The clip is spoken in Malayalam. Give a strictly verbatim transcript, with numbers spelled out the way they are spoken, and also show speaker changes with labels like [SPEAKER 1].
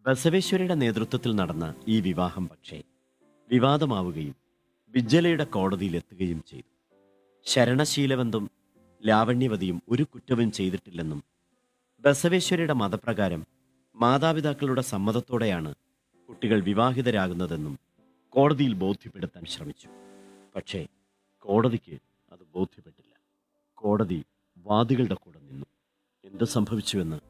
[SPEAKER 1] ബസവേശ്വരയുടെ നേതൃത്വത്തിൽ നടന്ന ഈ വിവാഹം പക്ഷേ വിവാദമാവുകയും വിജ്ജലയുടെ കോടതിയിലെത്തുകയും ചെയ്തു. ശരണശീലവന്തും ലാവണ്യവതിയും ഒരു കുറ്റവും ചെയ്തിട്ടില്ലെന്നും ബസവേശ്വരയുടെ മതപ്രകാരം മാതാപിതാക്കളുടെ സമ്മതത്തോടെയാണ് കുട്ടികൾ വിവാഹിതരാകുന്നതെന്നും കോടതിയിൽ ബോധ്യപ്പെടുത്താൻ ശ്രമിച്ചു. പക്ഷേ കോടതിക്ക് അത് ബോധ്യപ്പെട്ടില്ല. കോടതി വാദികളുടെ കൂടെ നിന്നു. എന്ത് സംഭവിച്ചുവെന്ന്